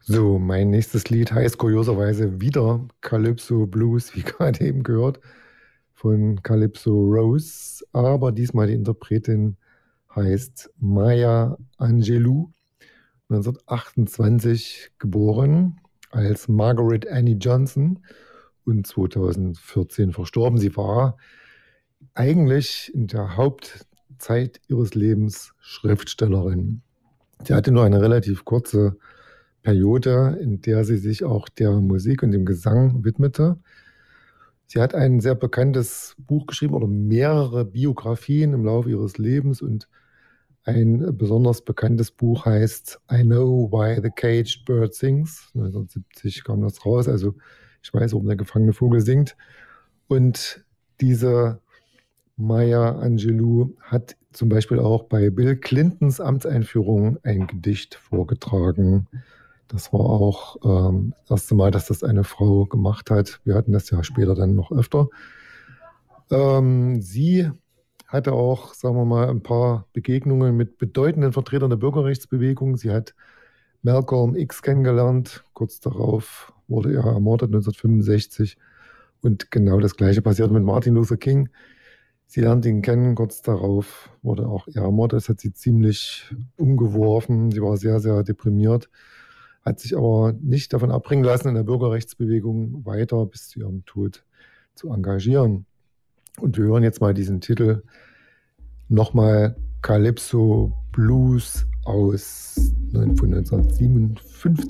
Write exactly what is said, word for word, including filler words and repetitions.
So, mein nächstes Lied heißt kurioserweise wieder Calypso Blues, wie gerade eben gehört, von Calypso Rose. Aber diesmal die Interpretin heißt Maya Angelou, neunzehnhundertachtundzwanzig geboren als Margaret Annie Johnson und zweitausendvierzehn verstorben. Sie war eigentlich in der Hauptzeit ihres Lebens Schriftstellerin. Sie hatte nur eine relativ kurze Periode, in der sie sich auch der Musik und dem Gesang widmete. Sie hat ein sehr bekanntes Buch geschrieben oder mehrere Biografien im Laufe ihres Lebens, und ein besonders bekanntes Buch heißt I Know Why the Caged Bird Sings. neunzehnhundertsiebzig kam das raus, also ich weiß, warum der gefangene Vogel singt. Und diese Maya Angelou hat zum Beispiel auch bei Bill Clintons Amtseinführung ein Gedicht vorgetragen. Das war auch ähm, das erste Mal, dass das eine Frau gemacht hat. Wir hatten das ja später dann noch öfter. Ähm, sie hatte auch, sagen wir mal, ein paar Begegnungen mit bedeutenden Vertretern der Bürgerrechtsbewegung. Sie hat Malcolm X kennengelernt. Kurz darauf wurde er ermordet, neunzehnhundertfünfundsechzig. Und genau das Gleiche passiert mit Martin Luther King. Sie lernt ihn kennen, kurz darauf wurde auch er ermordet. Das hat sie ziemlich umgeworfen. Sie war sehr, sehr deprimiert, hat sich aber nicht davon abbringen lassen, in der Bürgerrechtsbewegung weiter bis zu ihrem Tod zu engagieren. Und wir hören jetzt mal diesen Titel nochmal, Calypso Blues aus von neunzehnhundertsiebenundfünfzig.